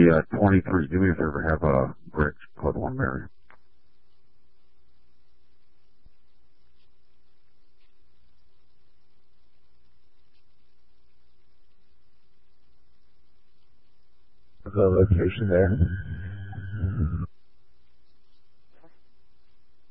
the 23. Do me a favor, have a Greg Club 1 Mary. The location there.